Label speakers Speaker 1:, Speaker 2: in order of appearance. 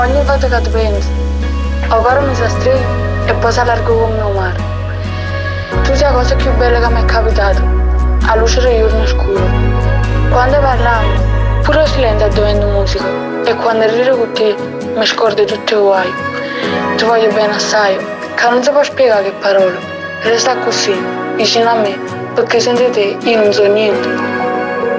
Speaker 1: Ogni volta che ti penso, o caro mi si stringe e poi si allarga come un mare. Tu sei la cosa più bella che mi è capitato, a luce del giorno scuro. Quando parliamo, pure il silenzio diventa musica, e quando ride con te mi scordo tutti i guai. Ti voglio bene assai, che non si può spiegare che parole. Resta così, vicino a me, perché senza te io non so niente.